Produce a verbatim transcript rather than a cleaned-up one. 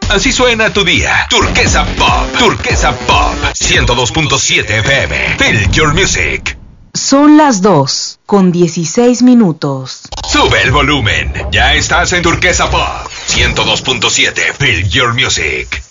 Así suena tu día. Turquesa Pop. Turquesa Pop. ciento dos punto siete F M. Feel your music. Son las dos con dieciséis minutos. Sube el volumen. Ya estás en Turquesa Pop. ciento dos punto siete. Feel your music.